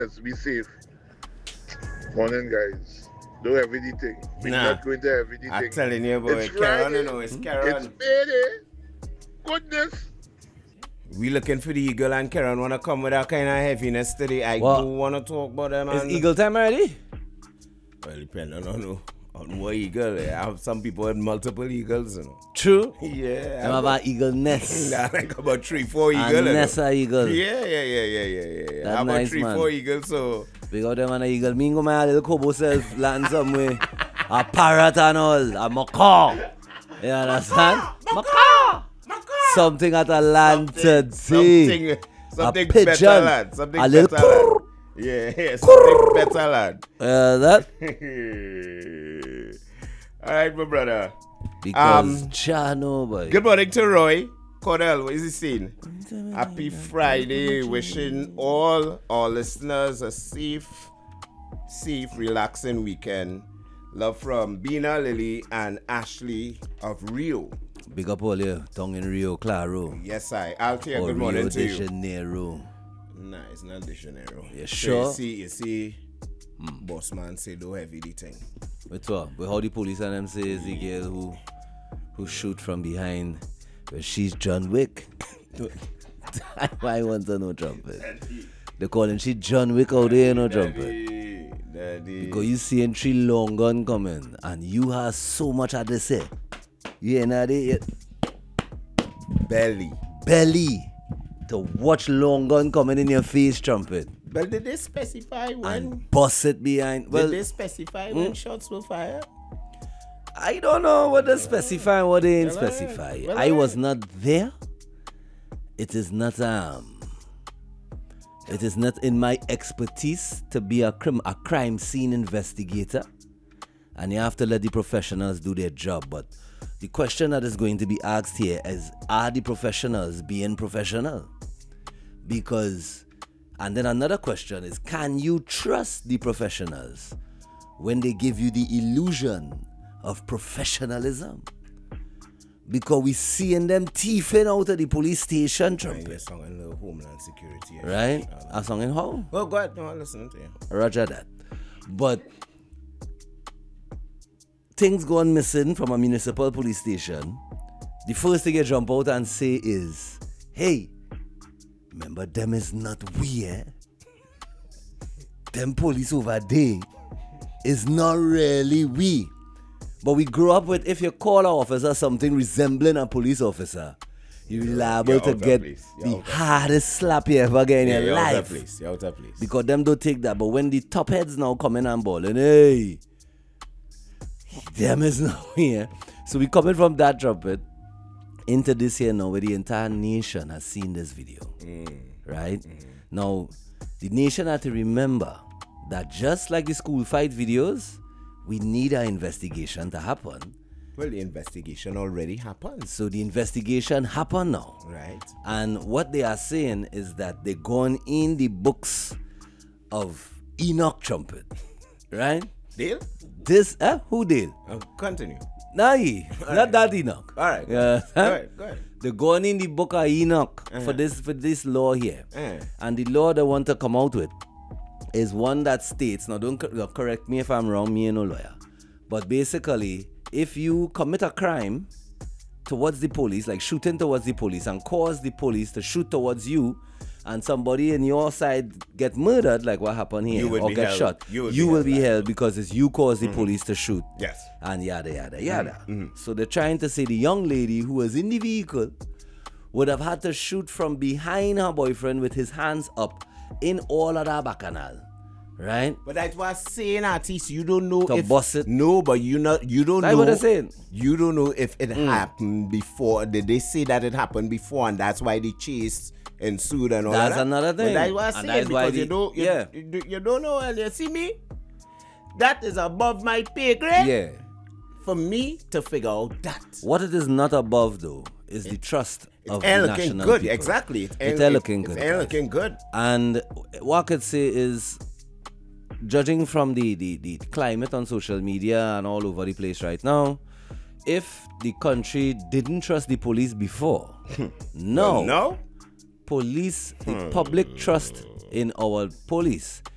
Let's be safe. Morning, guys. Don't have anything. We're Nah. not going to have anything. I'm telling you, boy. It's Karen, Friday. you know, it's It's Karen. payday. Goodness. We looking for the eagle and Karen wanna come with that kind of heaviness today. I What? do wanna talk about them. Is Eagle time already? Well, depending on what eagle. I have some people with multiple eagles, you know. True. Yeah. Them have an eagle nest. Nah, like about 3-4 eagles. And nest of eagle. Yeah. That About nice, 3-4 man. eagles, so. Big out them and a eagle. Me go my little kobo self land somewhere. A parrot and all. A macaw. You understand? Macaw. Something at a land today. Something pigeon. better, lad. Something A little better, lad. Yeah, something better, lad. That? All right, my brother. Because Chano, boy. Good morning to Roy. Cordell, what is he saying? Happy Friday. Wishing all our listeners a safe, relaxing weekend. Love from Bina, Lily, and Ashley of Rio. Big up all you. Tongue in Rio, Claro. Yes, Althea, Or good morning Rio to de you. Janeiro. Nah, it's not de Janeiro. You So sure? you see, boss man say don't have anything. What's what? But how the police and them say is the girl who shoot from behind. But she's John Wick. I want to know trumpet. They calling she John Wick out there, no trumpet. Daddy. Because you seeing three long gun coming and you have so much at the say. You know they Belly. belly to watch long gun coming in your face, trumpet. But did they specify when? And bust it behind. Well, Did they specify when shots were fired? I don't know what they specify and what they ain't Well, specify. well, I was not there. It is not in my expertise to be a crime scene investigator. And you have to let the professionals do their job. But the question that is going to be asked here is, are the professionals being professional? Because, and then another question is, can you trust the professionals when they give you the illusion of professionalism? Because we seeing them thieving out of the police station, You're trumpet. singing the Homeland Security. Right? A song in how? Well, go ahead. No, I'm listening to you. Roger that. But things gone missing from a municipal police station, the first thing you jump out and say is, hey, remember them is not we, eh? Them police over there is not really we. But we grew up with, if you call an officer something resembling a police officer, you're liable you're to out of get place. You're the out of hardest slap you ever get in your You're out of life. place. You're out of place. Because them don't take that. But when the top heads now come in and balling, hey, them is now here. So we coming from that trumpet into this here now where the entire nation has seen this video. Right? Now, the nation had to remember that just like the school fight videos, we need an investigation to happen. Well, the investigation already happened. So the investigation happened now. Right. And what they are saying is that they're gone in the books of Enoch Trumpet. Right? Deal? This, who did? Continue. Nah, not that Enoch. All right. Yeah. Go ahead. They're going in the book of Enoch for this law here. And the law they want to come out with is one that states, now don't correct me if I'm wrong, me ain't no lawyer, but basically, if you commit a crime towards the police, like shooting towards the police and cause the police to shoot towards you, and somebody in your side get murdered, like what happened here, You will or be get held. shot, You will be held because it's you caused the police to shoot. Yes. And yada, yada, yada. So they're trying to say the young lady who was in the vehicle would have had to shoot from behind her boyfriend with his hands up in all of that bacchanal. Right? But that's what I'm saying, artist. You don't know To if bust it. No, but you don't That's know. what I'm saying. You don't know if it happened before. Did they say that it happened before, and that's why the chase ensued and all That's that? another thing. But that's what I'm And saying, that's why because you don't know. And you see me, that is above my pay grade. Yeah. For me to figure out that. What it is not above, though, is the trust of the It's looking national good. people. Exactly. It's looking good. It's looking good. And what I could say is, judging from the climate on social media and all over the place right now, if the country didn't trust the police before, No. police, the public trust in our police